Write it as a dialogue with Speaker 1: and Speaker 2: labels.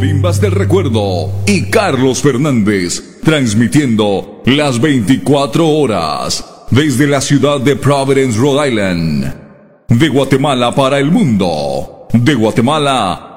Speaker 1: Marimbas del Recuerdo y Carlos Fernández, transmitiendo las 24 horas desde la ciudad de Providence, Rhode Island. De Guatemala para el mundo. De Guatemala